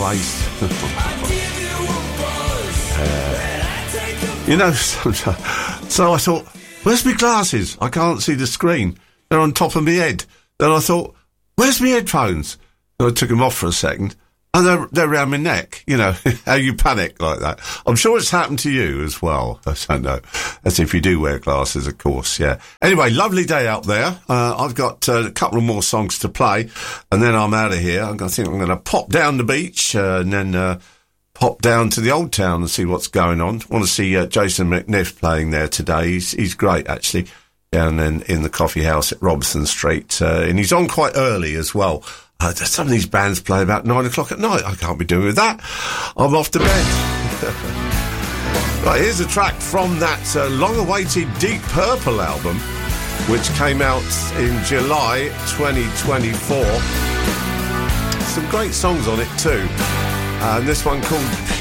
waist. You know, so I thought, where's my glasses? I can't see the screen. They're on top of my head. Then I thought, where's my headphones? So I took them off for a second, and they're around my neck. You know, how you panic like that. I'm sure it's happened to you as well. I don't know. As if you do wear glasses, of course, yeah. Anyway, lovely day out there. I've got a couple of more songs to play, and then I'm out of here. I think I'm going to pop down the beach, and then pop down to the Old Town and see what's going on. Want to see Jason McNiff playing there today. He's great, actually, down in the coffee house at Robson Street. And he's on quite early as well. Some of these bands play about 9 o'clock at night. I can't be doing with that. I'm off to bed. Right, here's a track from that long-awaited Deep Purple album, which came out in July 2024. Some great songs on it too. And this one called